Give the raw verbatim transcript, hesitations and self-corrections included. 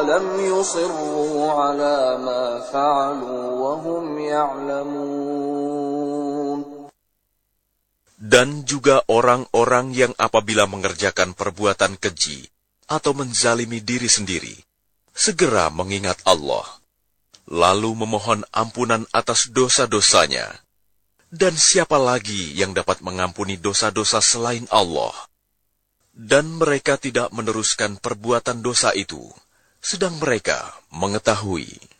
لم يصروا على ما فعلوا وهم يعلمون. Dan juga orang-orang yang apabila mengerjakan perbuatan keji atau menzalimi diri sendiri, segera mengingat Allah, lalu memohon ampunan atas dosa-dosanya. Dan siapa lagi yang dapat mengampuni dosa-dosa selain Allah? Dan mereka tidak meneruskan perbuatan dosa itu, sedang mereka mengetahui